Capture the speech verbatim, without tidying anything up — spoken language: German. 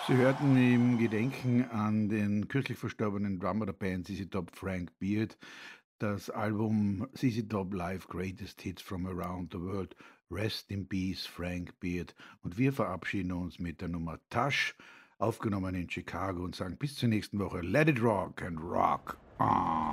Sie hörten im Gedenken an den kürzlich verstorbenen Drummer der Band Z Z Top, Frank Beard, das Album Z Z Top Live Greatest Hits from Around the World. Rest in Peace, Frank Beard. Und wir verabschieden uns mit der Nummer Tush, aufgenommen in Chicago, und sagen bis zur nächsten Woche. Let it rock and rock on.